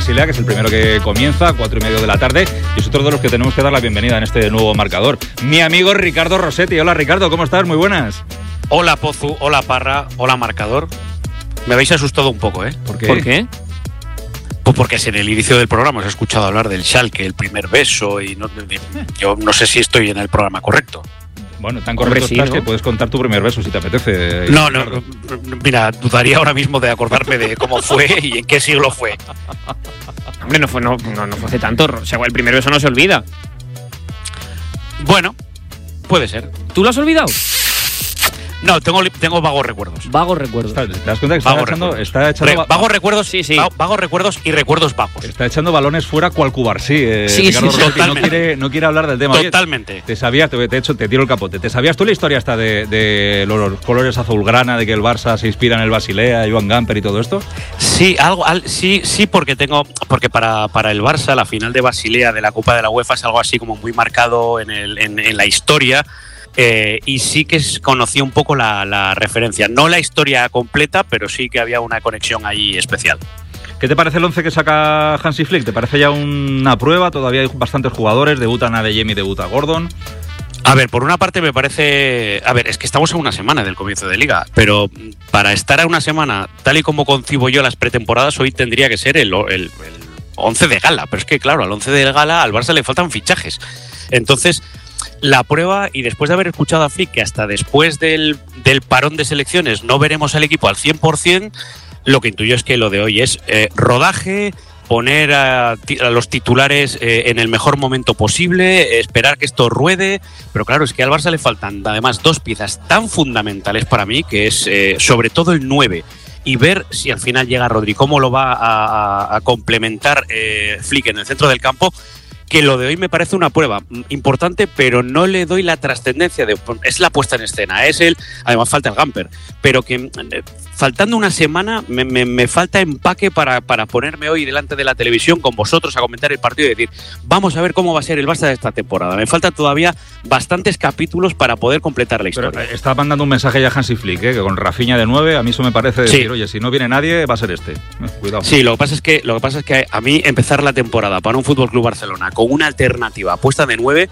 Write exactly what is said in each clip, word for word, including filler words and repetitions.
Basilea, que es el primero que comienza a cuatro y medio de la tarde, y es otro de los que tenemos que dar la bienvenida en este nuevo marcador. Mi amigo Ricardo Rossetti. Hola Ricardo, ¿cómo estás? Muy buenas. Hola Pozu, hola Parra, hola marcador. Me habéis asustado un poco, ¿eh? ¿Por qué? ¿Por qué? Pues porque si en el inicio del programa os he escuchado hablar del Schalke, el primer beso, y no, yo no sé si estoy en el programa correcto. Bueno, tan correcto sí, estás, ¿no? que puedes contar tu primer beso si te apetece. No, no, no, mira, dudaría ahora mismo de acordarme de cómo fue y en qué siglo fue. Hombre, no fue, no, no, no fue hace tanto. O sea, el primer beso no se olvida. Bueno, puede ser. ¿Tú lo has olvidado? No, tengo, tengo vagos recuerdos. Vagos recuerdos. Está- ¿Te das cuenta que está Vagos echando, recuerdos. está echando Re- ba- vagos recuerdos, Sí, sí. va- Vagos recuerdos y recuerdos vagos. está echando balones fuera cual Cubarsí, eh, Sí, Ricardo sí, Rossetti, no totalmente. quiere, no quiere hablar del tema. Oye, Totalmente. ¿Te sabías, te, te, hecho, te tiro el capote, ¿te sabías tú la historia esta de, de los colores azulgrana, de que el Barça se inspira en el Basilea, Joan Gamper y todo esto? Sí, algo, al- sí, sí, porque tengo, porque para, para el Barça la final de Basilea de la Copa de la UEFA es algo así como muy marcado en, el, en, en la historia. Eh, y sí que es- conocí un poco la, la referencia, no la historia completa, pero sí que había una conexión ahí especial. ¿Qué te parece el once que saca Hansi Flick? ¿Te parece ya una prueba? Todavía hay bastantes jugadores, debutan Adeyemi, debuta Gordon. A ver, por una parte me parece, a ver, es que estamos a una semana del comienzo de liga, pero para estar a una semana, tal y como concibo yo las pretemporadas, hoy tendría que ser el, el, el once de gala, pero es que claro, al once de gala al Barça le faltan fichajes. Entonces, la prueba, y después de haber escuchado a Flick que hasta después del, del parón de selecciones no veremos al equipo al cien por ciento, lo que intuyo es que lo de hoy es eh, rodaje, poner a, ti- a los titulares eh, en el mejor momento posible, esperar que esto ruede, pero claro, es que al Barça le faltan además dos piezas tan fundamentales para mí, que es eh, sobre todo el nueve, y ver si al final llega Rodri, cómo lo va a, a- a complementar eh, Flick en el centro del campo, que lo de hoy me parece una prueba mm, importante, pero no le doy la trascendencia de... Es la puesta en escena, es el... Además falta el Gamper, pero que mm, eh, faltando una semana me, me- me falta empaque para, para ponerme hoy delante de la televisión con vosotros a comentar el partido y decir, vamos a ver cómo va a ser el Barça de esta temporada. Me faltan todavía bastantes capítulos para poder completar la Pero historia. eh, está mandando un mensaje ya Hansi Flick, ¿eh? Que con Rafinha de nueve, a mí eso me parece decir, Sí. oye, si no viene nadie, va a ser este. Eh, cuidado. Sí, lo que pasa es que lo que pasa es que a mí empezar la temporada para un Fútbol Club Barcelona con una alternativa puesta de nueve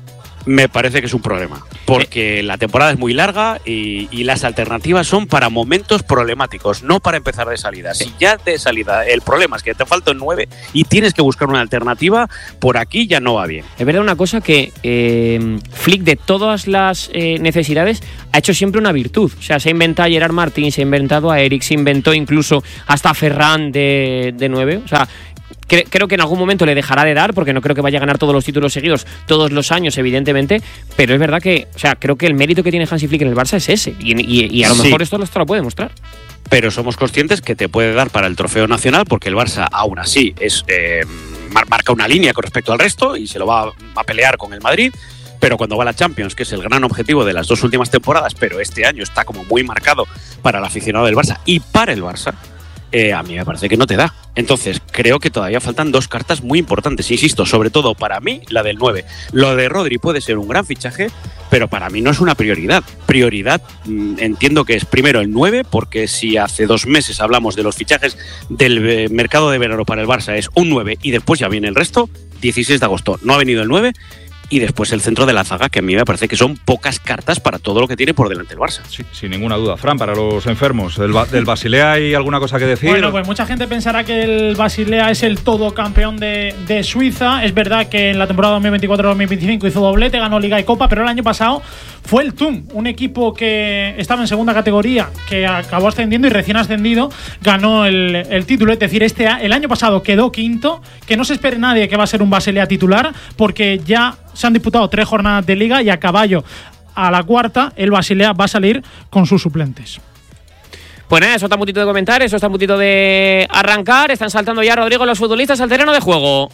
me parece que es un problema, porque la temporada es muy larga y, y las alternativas son para momentos problemáticos, no para empezar de salida. Si ya de salida el problema es que te falta un nueve y tienes que buscar una alternativa, por aquí ya no va bien. Es verdad una cosa que eh, Flick, de todas las eh, necesidades, ha hecho siempre una virtud. O sea, se ha inventado a Gerard Martín, se ha inventado a Eric, se inventó incluso hasta a Ferran de, de nueve. O sea, cre- creo que en algún momento le dejará de dar, porque no creo que vaya a ganar todos los títulos seguidos todos los años, evidentemente. Pero es verdad que, o sea, creo que el mérito que tiene Hansi Flick en el Barça es ese. Y, y- y a lo Sí. mejor esto lo puede demostrar. Pero somos conscientes que te puede dar para el trofeo nacional, porque el Barça aún así es eh, mar- marca una línea con respecto al resto y se lo va a, a pelear con el Madrid. Pero cuando va a la Champions, que es el gran objetivo de las dos últimas temporadas, pero este año está como muy marcado para el aficionado del Barça y para el Barça, eh, a mí me parece que no te da. Entonces, creo que todavía faltan dos cartas muy importantes, insisto, sobre todo para mí, la del nueve. Lo de Rodri puede ser un gran fichaje, pero para mí no es una prioridad. Prioridad, mmm, entiendo que es primero el nueve, porque si hace dos meses hablamos de los fichajes del eh, mercado de verano para el Barça, es un nueve y después ya viene el resto, dieciséis de agosto no ha venido el nueve, y después el centro de la zaga, que a mí me parece que son pocas cartas para todo lo que tiene por delante el Barça. Sí, sin ninguna duda. Fran, para los enfermos, ¿del, Ba- del Basilea hay alguna cosa que decir? Bueno, pues mucha gente pensará que el Basilea es el todo campeón de, de Suiza. Es verdad que en la temporada dos mil veinticuatro dos mil veinticinco hizo doblete, ganó Liga y Copa, pero el año pasado fue el T U M, un equipo que estaba en segunda categoría, que acabó ascendiendo y recién ascendido ganó el, el título. Es decir, este el año pasado quedó quinto, que no se espere nadie que va a ser un Basilea titular, porque ya se han disputado tres jornadas de Liga y a caballo a la cuarta el Basilea va a salir con sus suplentes. Pues nada, eso está a puntito de comentar, eso está a puntito de arrancar. Están saltando ya, Rodrigo, los futbolistas al terreno de juego.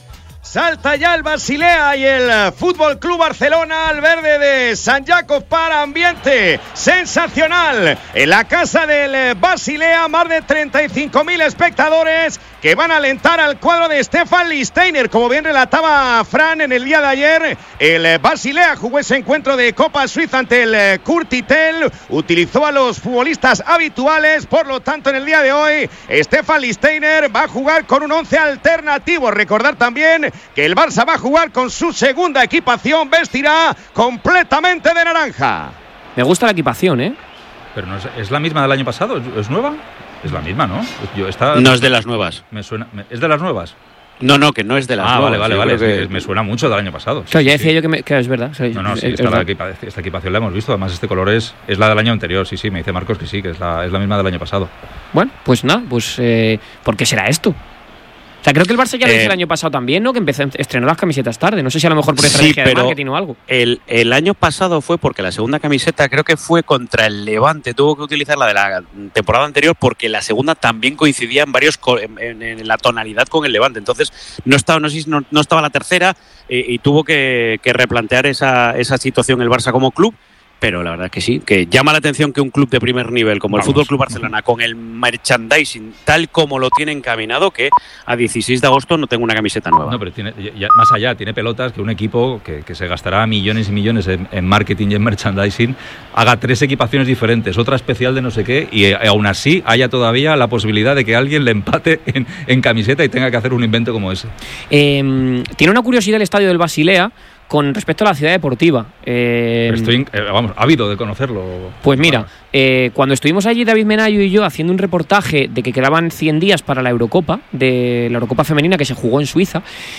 Salta ya el Basilea y el Fútbol Club Barcelona al verde de San Jacob para ambiente sensacional. En la casa del Basilea, más de treinta y cinco mil espectadores que van a alentar al cuadro de Stefan Lichtsteiner. Como bien relataba Fran en el día de ayer, el Basilea jugó ese encuentro de Copa Suiza ante el Kurtitel, utilizó a los futbolistas habituales, por lo tanto en el día de hoy Stefan Lichtsteiner va a jugar con un once alternativo. Recordar también que el Barça va a jugar con su segunda equipación, vestirá completamente de naranja. Me gusta la equipación, ¿eh? Pero no es, ¿es la misma del año pasado? ¿Es nueva? Es la misma, ¿no? Yo, esta, no es de las nuevas. Me suena, me, ¿Es de las nuevas? No, no, que no es de las ah, nuevas. Ah, vale, vale, vale. Que... Es que me suena mucho del año pasado. Claro, sí, ya sí, decía sí. yo que, me, que es verdad. No, no, sí, es, esta, es la equipa, esta equipación la hemos visto. Además, este color es, es la del año anterior. Sí, sí, me dice Marcos que sí, que es la, es la misma del año pasado. Bueno, pues nada, pues eh, ¿por qué será esto? O sea, creo que el Barça ya lo eh, hizo el año pasado también, ¿no? Que empezó, estrenó las camisetas tarde. No sé si a lo mejor por estrategia sí, de marketing o algo. El, el año pasado fue porque la segunda camiseta creo que fue contra el Levante. Tuvo que utilizar la de la temporada anterior porque la segunda también coincidía en varios en, en, en la tonalidad con el Levante. Entonces no estaba, no, no, no estaba la tercera eh, y tuvo que, que replantear esa, esa situación el Barça como club. Pero la verdad es que sí, que llama la atención que un club de primer nivel como Vamos. el Fútbol Club Barcelona, con el merchandising tal como lo tiene encaminado, que a dieciséis de agosto no tengo una camiseta nueva. No, pero tiene, ya, más allá, tiene pelotas que un equipo que, que se gastará millones y millones en, en marketing y en merchandising haga tres equipaciones diferentes, otra especial de no sé qué, y aún así haya todavía la posibilidad de que alguien le empate en, en camiseta y tenga que hacer un invento como ese. Eh, tiene una curiosidad el estadio del Basilea con respecto a la ciudad deportiva. Eh, Estoy, eh, vamos, ávido de conocerlo. Pues mira, eh, cuando estuvimos allí David Menayo y yo haciendo un reportaje de que quedaban cien días para la Eurocopa, de la Eurocopa femenina que se jugó en Suiza,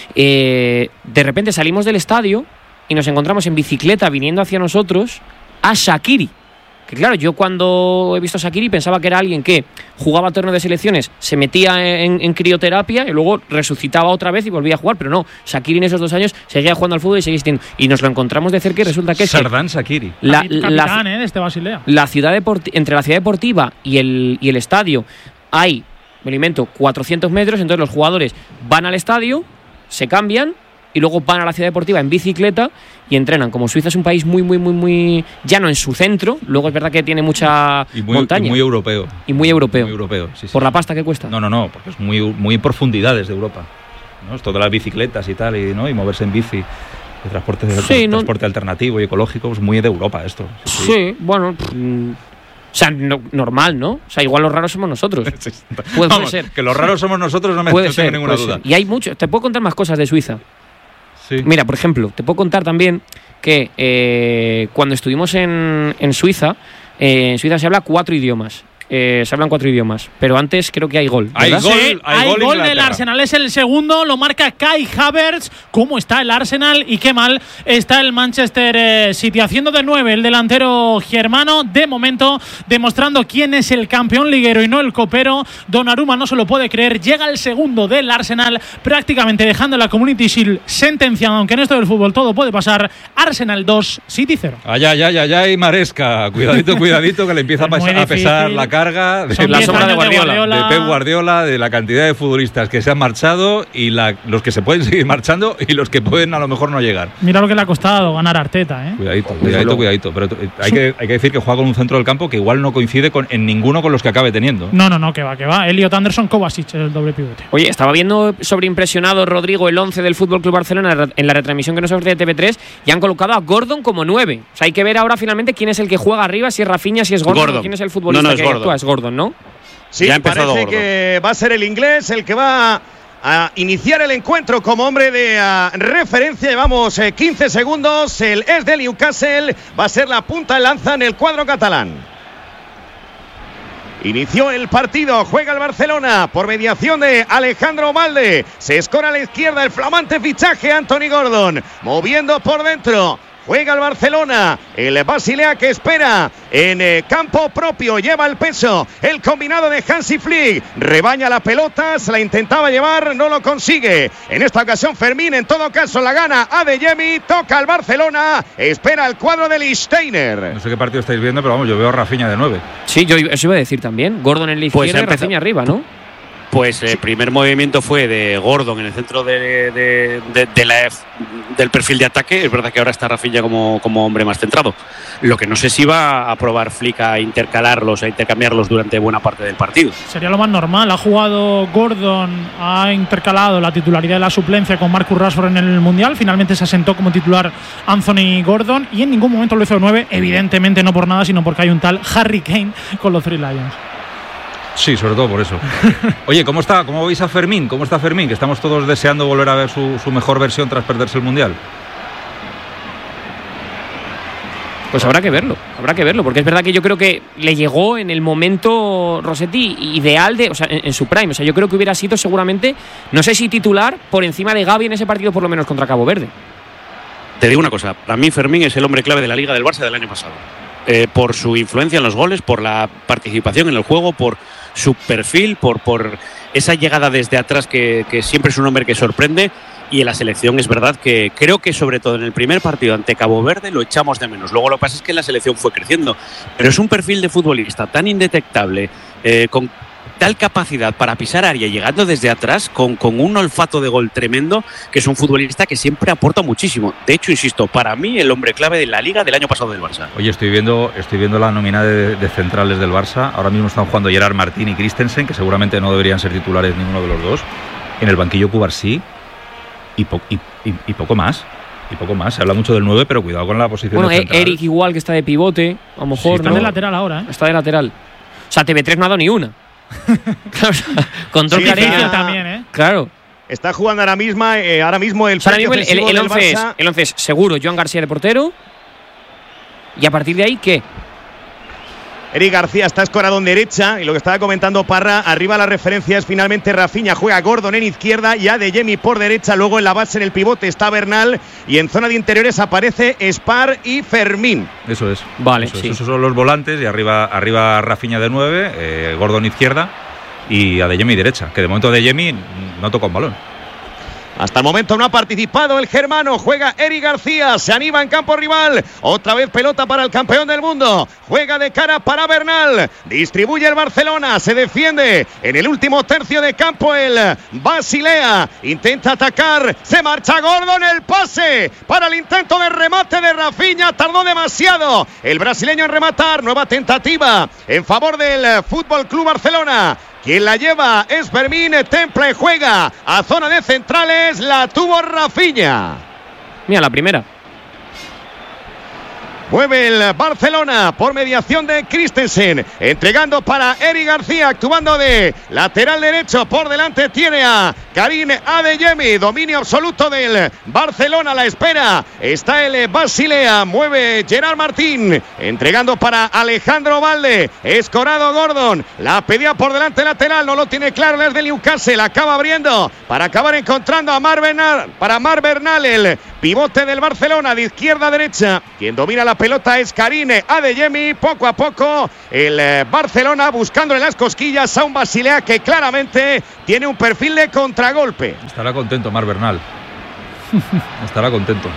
eh, de repente salimos del estadio y nos encontramos en bicicleta viniendo hacia nosotros a Shaqiri. Que claro, yo cuando he visto a Shaqiri pensaba que era alguien que jugaba torneos de selecciones, se metía en, en crioterapia y luego resucitaba otra vez y volvía a jugar, pero no, Shaqiri en esos dos años seguía jugando al fútbol y seguía existiendo. Y nos lo encontramos de cerca y resulta que es Sardán Shaqiri. La, Capitán, la, eh, de este Basilea. La ciudad deporti- entre la ciudad deportiva y el, y el estadio hay, me lo invento, cuatrocientos metros, entonces los jugadores van al estadio, se cambian y luego van a la ciudad deportiva en bicicleta y entrenan. Como Suiza es un país muy, muy, muy, muy llano en su centro, luego es verdad que tiene mucha y muy, montaña. Y muy europeo. Y muy europeo. Muy europeo, sí, sí. ¿Por la pasta que cuesta? No, no, no, porque es muy, muy en profundidades de Europa, ¿no? Esto de las bicicletas y tal, y, ¿no? y moverse en bici, de transporte, de sí, no, transporte alternativo y ecológico, es muy de Europa esto. Sí, sí bueno... Mmm, o sea, no, normal, ¿no? O sea, igual los raros somos nosotros. Sí, puede, Vamos, puede ser. Que los raros somos nosotros no me puede no ser, tengo ninguna puede duda. Ser. Y hay mucho. Te puedo contar más cosas de Suiza. Sí. Mira, por ejemplo, te puedo contar también que eh, cuando estuvimos en, en Suiza, eh, en Suiza se habla cuatro idiomas. Eh, se hablan cuatro idiomas, pero antes creo que hay gol. Hay ¿verdad? gol, Sí, hay hay gol, gol del Inglaterra. Arsenal, es el segundo, lo marca Kai Havertz. ¿Cómo está el Arsenal y qué mal está el Manchester eh, City? Haciendo de nueve el delantero germano, de momento demostrando quién es el campeón liguero y no el copero. Donnarumma no se lo puede creer, llega el segundo del Arsenal, prácticamente dejando la Community Shield sentenciada, aunque en esto del fútbol todo puede pasar. Arsenal dos, City cero. Ay, ay, ay, ay, ay, Maresca. Cuidadito, cuidadito, que le empieza a, Es muy pasa- a pesar difícil. la carga de Son la diez sombra de años Guardiola, de Pep Guardiola, de la cantidad de futbolistas que se han marchado y la, los que se pueden seguir marchando y los que pueden a lo mejor no llegar. Mira lo que le ha costado ganar a Arteta, ¿eh? Cuidadito, cuidadito, cuidadito. Pero t- hay que, hay que decir que juega con un centro del campo que igual no coincide con, en ninguno con los que acabe teniendo. No, no, no, que va, que va. Elliot Anderson, Kovacic, el doble pivote. Oye, estaba viendo sobreimpresionado Rodrigo el once del Fútbol Club Barcelona en la retransmisión que nos ofrece T V tres y han colocado a Gordon como nueve. O sea, hay que ver ahora finalmente quién es el que juega arriba, si es Rafinha, si es Gordon, Gordon. o quién es el futbolista No, no, es que Gordon. actúa. Es Gordon, ¿no? Sí, Ya ha empezado parece Gordo. que va a ser el inglés el que va a iniciar el encuentro como hombre de uh, referencia. Llevamos eh, quince segundos. El es del Newcastle va a ser la punta de lanza en el cuadro catalán. Inició el partido, juega el Barcelona por mediación de Alejandro Valde. Se escora a la izquierda el flamante fichaje Anthony Gordon, moviendo por dentro. Juega el Barcelona, el Basilea que espera en eh, campo propio, lleva el peso, el combinado de Hansi Flick, rebaña la pelota, se la intentaba llevar, no lo consigue. En esta ocasión Fermín, en todo caso la gana Adeyemi, toca al Barcelona, espera el cuadro de Lichtsteiner. No sé qué partido estáis viendo, pero vamos, yo veo a Rafinha de nueve. Sí, yo eso iba a decir también. Gordon en la Pues izquierda y ha empezado- Rafinha arriba, ¿no? Pues el primer movimiento fue de Gordon en el centro de, de, de, de la, del perfil de ataque. Es verdad que ahora está Rafinha como, como hombre más centrado. Lo que no sé si va a probar Flick a intercalarlos, a intercambiarlos durante buena parte del partido. Sería lo más normal. Ha jugado Gordon, ha intercalado la titularidad de la suplencia con Marcus Rashford en el Mundial. Finalmente se asentó como titular Anthony Gordon y en ningún momento lo hizo de nueve. Evidentemente no por nada, sino porque hay un tal Harry Kane con los Three Lions. Sí, sobre todo por eso. Oye, ¿cómo está? ¿Cómo veis a Fermín? ¿Cómo está Fermín? Que estamos todos deseando volver a ver su, su mejor versión tras perderse el Mundial. Pues habrá que verlo, habrá que verlo, porque es verdad que yo creo que le llegó en el momento Rossetti ideal de, o sea, en, en su prime. O sea, yo creo que hubiera sido seguramente, no sé si titular, por encima de Gavi en ese partido, por lo menos contra Cabo Verde. Te digo una cosa, para mí Fermín es el hombre clave de la Liga del Barça del año pasado. Eh, por su influencia en los goles, por la participación en el juego, por su perfil, por, por esa llegada desde atrás que, que siempre es un hombre que sorprende. Y en la selección es verdad que creo que sobre todo en el primer partido ante Cabo Verde lo echamos de menos. Luego lo que pasa es que la selección fue creciendo, pero es un perfil de futbolista tan indetectable, eh, con tal capacidad para pisar área llegando desde atrás, con, con un olfato de gol tremendo, que es un futbolista que siempre aporta muchísimo. De hecho, insisto, para mí el hombre clave de la Liga del año pasado del Barça. Oye, estoy viendo, estoy viendo la nómina de, de centrales del Barça. Ahora mismo están jugando Gerard Martín y Christensen, que seguramente no deberían ser titulares ninguno de los dos. En el banquillo Cubarsí y, po y, y, y poco más. Y poco más. Se habla mucho del nueve, pero cuidado con la posición. Bueno, central. Eric igual, que está de pivote, a lo mejor. Sí, está ¿no? de lateral ahora, ¿eh? Está de lateral. O sea, T V tres no ha dado ni una. Claro, o sea, control Sí, Careña está- también, ¿eh? Claro. Está jugando ahora mismo, eh, ahora mismo el O sea, ahora mismo el, frente el, el, ofensivo once del es, Barça. el once es seguro Joan García de portero. Y a partir de ahí, ¿qué? Eric García está escorado en derecha y lo que estaba comentando Parra, arriba la referencia es finalmente Rafinha, juega Gordon en izquierda y Adeyemi por derecha, luego en la base en el pivote está Bernal y en zona de interiores aparece Spar y Fermín. Eso es. Vale, Eso es. sí. Esos son los volantes y arriba, arriba Rafinha de nueve, eh, Gordon izquierda y Adeyemi derecha, que de momento Adeyemi no toca un balón. Hasta el momento no ha participado el germano, juega Eric García, se anima en campo rival, otra vez pelota para el campeón del mundo, juega de cara para Bernal, distribuye el Barcelona, se defiende en el último tercio de campo el Basilea, intenta atacar, se marcha Gordon, el pase para el intento de remate de Rafinha, tardó demasiado el brasileño en rematar, nueva tentativa en favor del Fútbol Club Barcelona. Quien la lleva es Fermín, Temple juega a zona de centrales, la tuvo Rafinha. Mira, la primera. Mueve el Barcelona por mediación de Christensen, entregando para Eric García, actuando de lateral derecho. Por delante tiene a Karim Adeyemi, dominio absoluto del Barcelona, la espera. Está el Basilea, mueve Gerard Martín, entregando para Alejandro Valde, escorado Gordon, la pedía por delante lateral, no lo tiene claro desde Newcastle, acaba abriendo para acabar encontrando a Mar Bernal, para Mar Bernal, el pivote del Barcelona, de izquierda a derecha. Quien domina la pelota es Karim Adeyemi. Poco a poco el eh, Barcelona buscándole las cosquillas a un Basilea que claramente tiene un perfil de contragolpe. Estará contento Mar Bernal. Estará contento.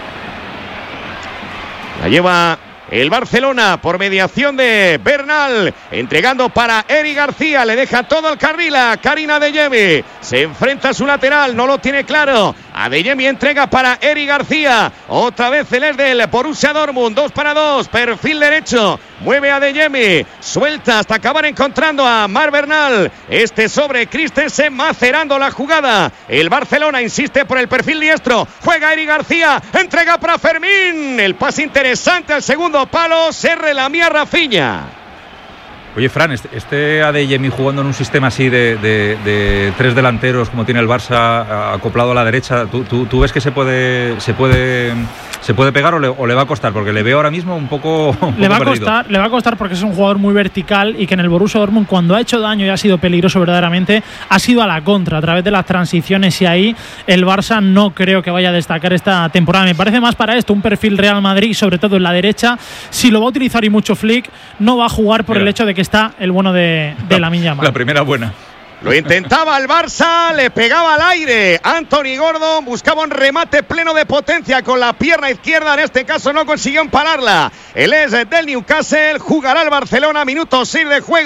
La lleva el Barcelona por mediación de Bernal, entregando para Eric García, le deja todo el carril a Karim Adeyemi, se enfrenta a su lateral, no lo tiene claro. Adeyemi entrega para Eric García, otra vez el es del Borussia Dortmund, dos para dos, perfil derecho, mueve Adeyemi, suelta hasta acabar encontrando a Mar Bernal, este sobre Christensen, macerando la jugada. El Barcelona insiste por el perfil diestro, juega Eric García, entrega para Fermín, el pase interesante al segundo palo, se relamía Rafinha. Oye, Fran, este, este Adeyemi jugando en un sistema así de, de, de tres delanteros como tiene el Barça acoplado a la derecha, ¿tú, tú, tú ves que se puede se puede se puede pegar o le, o le va a costar? Porque le veo ahora mismo un poco, un poco Le va a perdido. costar, le va a costar porque es un jugador muy vertical y que en el Borussia Dortmund, cuando ha hecho daño y ha sido peligroso verdaderamente, ha sido a la contra a través de las transiciones, y ahí el Barça no creo que vaya a destacar esta temporada. Me parece más para esto un perfil Real Madrid, sobre todo en la derecha. Si lo va a utilizar y mucho Flick, no va a jugar por Mira. el hecho de que está el bueno de, de Lamine Yamal. La primera buena. Lo intentaba el Barça, le pegaba al aire. Anthony Gordon buscaba un remate pleno de potencia con la pierna izquierda. En este caso no consiguió empalarla. El es del Newcastle, jugará el Barcelona, minuto seis de juego.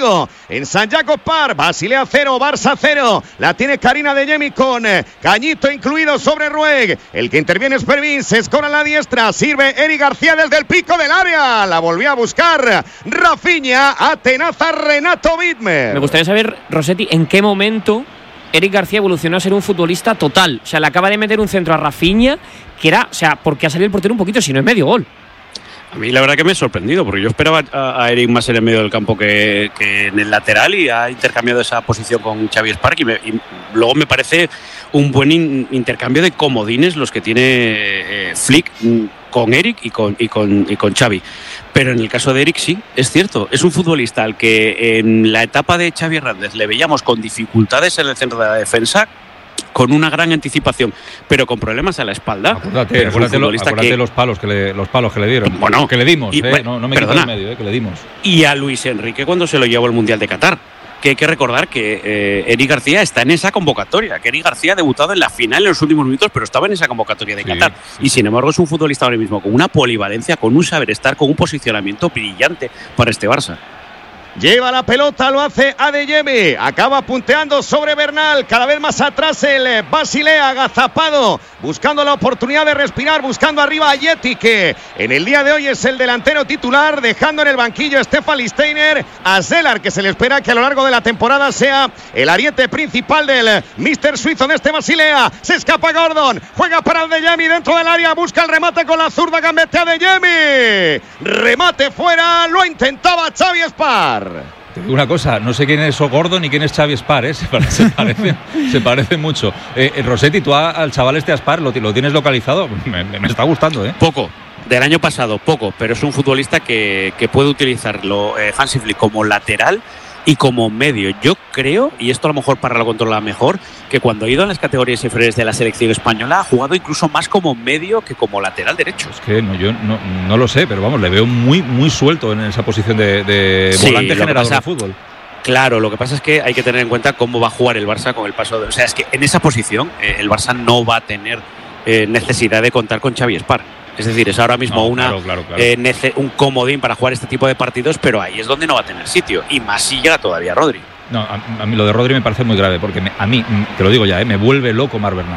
en San Jacos Park. Basilea cero, Barça cero. La tiene Karina Adeyemi con eh, Cañito incluido sobre Rueg. El que interviene es Pervin, se escora a la diestra. Sirve Eric García desde el pico del área. La volvió a buscar Rafinha. Atenaza Renato Widmer. Me gustaría saber, Rossetti, en qué momento Eric García evolucionó a ser un futbolista total. O sea, le acaba de meter un centro a Rafinha, que era, o sea, porque ha salido el portero un poquito, si no es medio gol. A mí la verdad que me ha sorprendido, porque yo esperaba a, a Eric más en el medio del campo que, que en el lateral, y ha intercambiado esa posición con Xavi Spark, y, me, y luego me parece un buen in, intercambio de comodines los que tiene eh, Flick con Eric y con, y, con, y con Xavi. Pero en el caso de Eric sí, es cierto, es un futbolista al que en la etapa de Xavi Hernández le veíamos con dificultades en el centro de la defensa, con una gran anticipación, pero con problemas a la espalda. Acuérdate, acuérdate, lo, acuérdate que, los palos que le, los palos que le dieron. Bueno, que le dimos, y, eh, no, no me perdona, quito el medio, eh, que le dimos. Y a Luis Enrique cuando se lo llevó al Mundial de Qatar. Que hay que recordar que eh, Eric García está en esa convocatoria, que Eric García ha debutado en la final en los últimos minutos, pero estaba en esa convocatoria de sí, Qatar. Sí. Y sin embargo es un futbolista ahora mismo con una polivalencia, con un saber estar, con un posicionamiento brillante para este Barça. Lleva la pelota, lo hace Adeyemi. Acaba punteando sobre Bernal. Cada vez más atrás el Basilea, agazapado, buscando la oportunidad de respirar, buscando arriba a Yeti, que en el día de hoy es el delantero titular, dejando en el banquillo a Stefan Listeiner, a Zeller, que se le espera que a lo largo de la temporada sea el ariete principal del míster suizo de este Basilea. Se escapa Gordon, juega para Adeyemi dentro del área, busca el remate con la zurda, gambetea Adeyemi. Remate fuera, lo intentaba Xavi Spark. Te digo una cosa, no sé quién es Gordon ni quién es Xavi Spark, ¿eh? se parecen parece, se parece mucho. Eh, Rossetti, tú a, al chaval este Spark lo, lo tienes localizado, me, me está gustando, ¿eh? Poco, del año pasado, poco, pero es un futbolista que, que puede utilizarlo eh, Hansi Flick como lateral y como medio. Yo creo, y esto a lo mejor para lo controla mejor, que cuando ha ido en las categorías inferiores de la selección española ha jugado incluso más como medio que como lateral derecho. Es que no, yo no, no lo sé, pero vamos, le veo muy muy suelto en esa posición de, de sí, volante generador pasa, de fútbol. Claro, lo que pasa es que hay que tener en cuenta cómo va a jugar el Barça con el paso de... O sea, es que en esa posición eh, el Barça no va a tener eh, necesidad de contar con Xavi Spark. Es decir, es ahora mismo no, una claro, claro, claro. Eh, nece- un comodín para jugar este tipo de partidos, pero ahí es donde no va a tener sitio. Y más si llega todavía Rodri. No, a, a mí lo de Rodri me parece muy grave, porque me, a mí, te lo digo ya, eh, me vuelve loco Marc Bernal.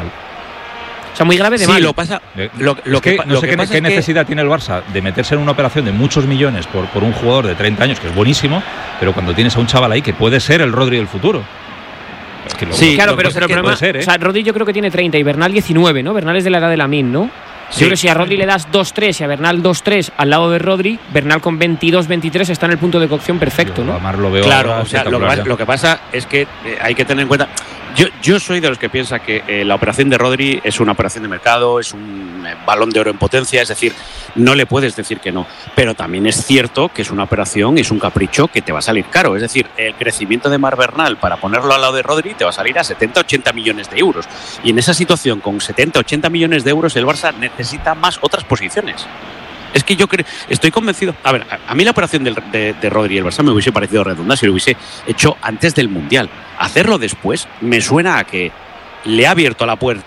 O sea, muy grave de sí, mal. Lo pasa, lo, es lo que, que, no lo sé que qué, pasa qué es necesidad que... tiene el Barça de meterse en una operación de muchos millones por, por un jugador de treinta años, que es buenísimo, pero cuando tienes a un chaval ahí que puede ser el Rodri del futuro. Es que lo, sí, lo, claro, lo, pero, pero el problema, ser, ¿eh? O sea, Rodri yo creo que tiene treinta y Bernal diecinueve, ¿no? Bernal es de la edad de Lamine, ¿no? Sí. Yo creo que si a Rodri le das dos tres y a Bernal dos tres al lado de Rodri, Bernal con veintidós veintitrés está en el punto de cocción perfecto, yo, ¿no? Amar lo veo claro, o sea, lo que, lo que pasa es que eh, hay que tener en cuenta... Yo, yo soy de los que piensa que eh, la operación de Rodri es una operación de mercado, es un eh, balón de oro en potencia, es decir, no le puedes decir que no. Pero también es cierto que es una operación, es un capricho que te va a salir caro. Es decir, el crecimiento de Marc Bernal para ponerlo al lado de Rodri te va a salir a setenta ochenta millones de euros. Y en esa situación, con setenta ochenta millones de euros, el Barça necesita más otras posiciones. Es que yo creo, estoy convencido. A ver, a, a mí la operación de, de, de Rodri y el Barça me hubiese parecido redonda si lo hubiese hecho antes del Mundial. Hacerlo después me suena a que le ha abierto la, puer-